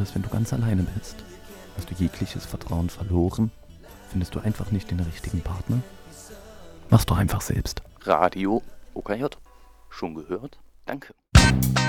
das, wenn du ganz alleine bist? Hast du jegliches Vertrauen verloren? Findest du einfach nicht den richtigen Partner? Mach's doch einfach selbst. Radio OKJ. Schon gehört? Danke.